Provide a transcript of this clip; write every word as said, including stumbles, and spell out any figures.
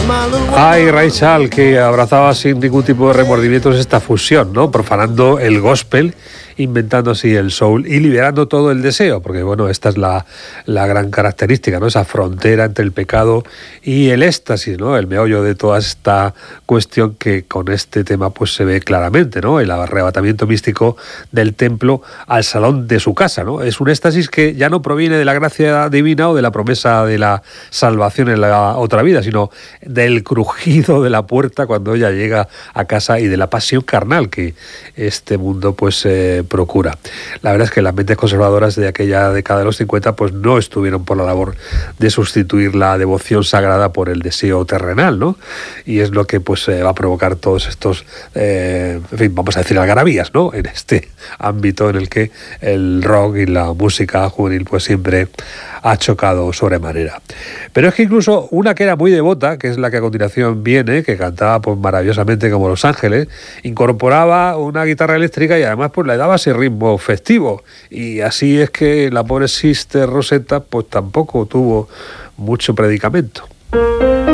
Ay, Ray Charles, que abrazaba sin ningún tipo de remordimientos esta fusión, ¿no? Profanando el gospel, inventando así el soul y liberando todo el deseo, porque bueno, esta es la, la gran característica, ¿no? Esa frontera entre el pecado y el éxtasis, ¿no? El meollo de toda esta cuestión que con este tema pues se ve claramente, ¿no? El arrebatamiento místico del templo al salón de su casa, ¿no? Es un éxtasis que ya no proviene de la gracia divina o de la promesa de la salvación en la otra vida, sino del crujido de la puerta cuando ella llega a casa y de la pasión carnal que este mundo pues eh, procura. La verdad es que las mentes conservadoras de aquella década de los cincuenta pues no estuvieron por la labor de sustituir la devoción sagrada por el deseo terrenal, ¿no? Y es lo que pues eh, va a provocar todos estos, eh, en fin, vamos a decir algarabías, ¿no? En este ámbito en el que el rock y la música juvenil pues siempre ha chocado sobremanera. Pero es que incluso una que era muy devota, que es la que a continuación viene, que cantaba pues maravillosamente como Los Ángeles, incorporaba una guitarra eléctrica y además pues le daba ese ritmo festivo. Y así es que la pobre Sister Rosetta pues tampoco tuvo mucho predicamento.